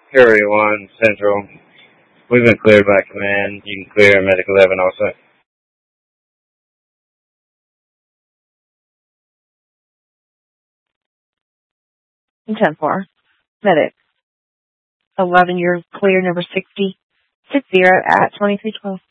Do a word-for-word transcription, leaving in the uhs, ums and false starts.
Area one, Central. We've been cleared by command. You can clear Medic eleven also. ten four. Medic eleven, you're clear, number sixty, six zero at twenty-three twelve.